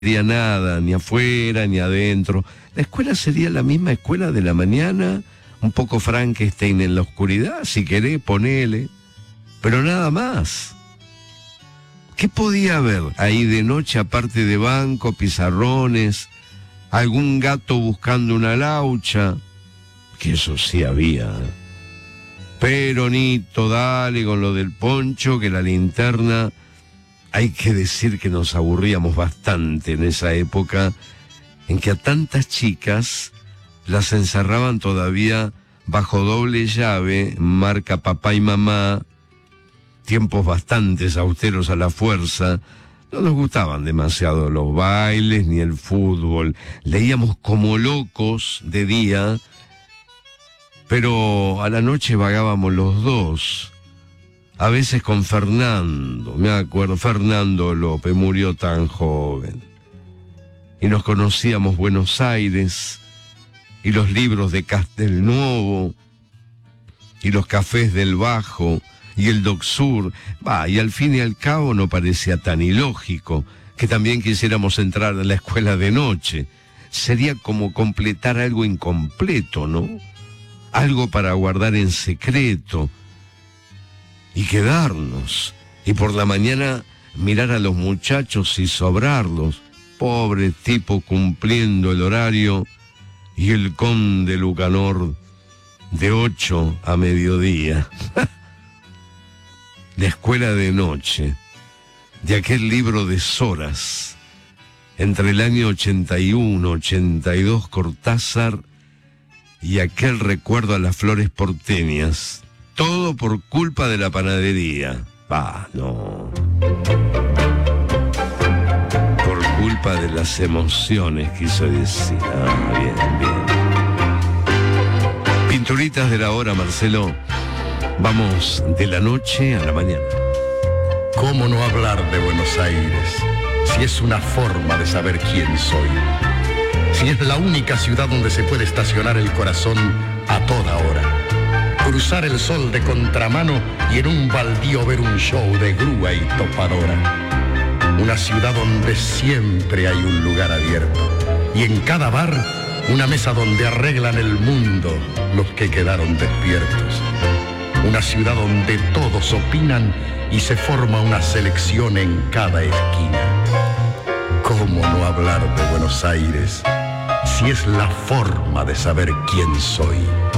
sería nada, ni afuera, ni adentro. La escuela sería la misma escuela de la mañana, un poco Frankenstein en la oscuridad, si querés, ponele, pero nada más. ¿Qué podía haber ahí de noche aparte de banco, pizarrones, algún gato buscando una laucha? Que eso sí había. Pero Nito, dale con lo del poncho, que la linterna... Hay que decir que nos aburríamos bastante en esa época en que a tantas chicas las encerraban todavía bajo doble llave, marca papá y mamá, tiempos bastante austeros a la fuerza. No nos gustaban demasiado los bailes ni el fútbol. Leíamos como locos de día, pero a la noche vagábamos los dos. A veces con Fernando, me acuerdo, Fernando López murió tan joven. Y nos conocíamos Buenos Aires, y los libros de Castelnuovo, y los cafés del Bajo, y el Doc Sur. Y al fin y al cabo no parecía tan ilógico que también quisiéramos entrar a la escuela de noche. Sería como completar algo incompleto, ¿no? Algo para guardar en secreto. Y quedarnos, y por la mañana mirar a los muchachos y sobrarlos, pobre tipo cumpliendo el horario, y el conde Lucanor de 8 a mediodía. La escuela de noche, de aquel libro de Soras, entre el año 81, 82 Cortázar, y aquel recuerdo a las flores porteñas. Todo por culpa de la panadería. No. Por culpa de las emociones, quiso decir. Bien. Pinturitas de la hora, Marcelo. Vamos de la noche a la mañana. ¿Cómo no hablar de Buenos Aires? Si es una forma de saber quién soy. Si es la única ciudad donde se puede estacionar el corazón a toda hora. Cruzar el sol de contramano y en un baldío ver un show de grúa y topadora. Una ciudad donde siempre hay un lugar abierto y en cada bar una mesa donde arreglan el mundo los que quedaron despiertos. Una ciudad donde todos opinan y se forma una selección en cada esquina. ¿Cómo no hablar de Buenos Aires si es la forma de saber quién soy?